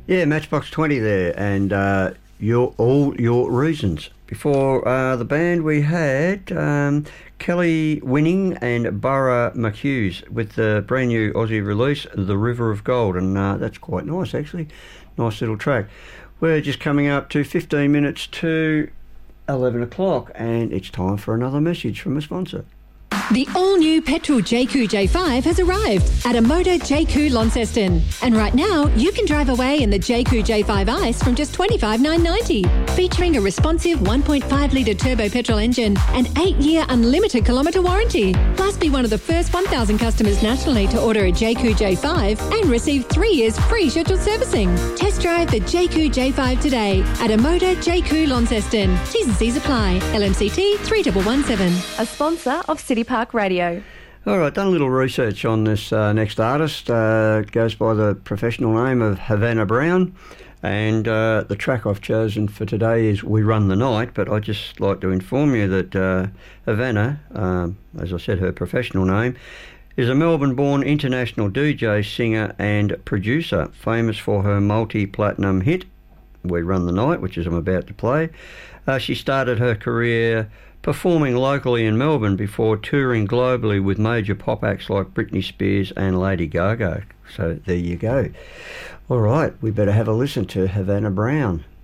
Yeah, Matchbox 20 there, and all your reasons. Before the band, we had Kelly Winning and Burra McHughes with the brand new Aussie release, The River of Gold, and that's quite nice, actually. Nice little track. We're just coming up to 15 minutes to 11 o'clock, and it's time for another message from a sponsor. The all-new petrol JQ J5 has arrived at a Motor JQ Launceston. And right now, you can drive away in the JQ J5 Ice from just $25,990. Featuring a responsive 1.5-litre turbo petrol engine and 8-year unlimited kilometre warranty. Plus, be one of the first 1,000 customers nationally to order a JQ J5 and receive 3 years free scheduled servicing. Test drive the JQ J5 today at a Motor JQ Launceston. T's and C's apply. LMCT 3117. A sponsor of City Park Radio. All right, done a little research on this next artist. Goes by the professional name of Havana Brown, and the track I've chosen for today is We Run the Night, but I'd just like to inform you that Havana, as I said, her professional name, is a Melbourne-born international DJ, singer and producer, famous for her multi-platinum hit, We Run the Night, which is I'm about to play. She started her career performing locally in Melbourne before touring globally with major pop acts like Britney Spears and Lady Gaga. So there you go. All right, we better have a listen to Havana Brown.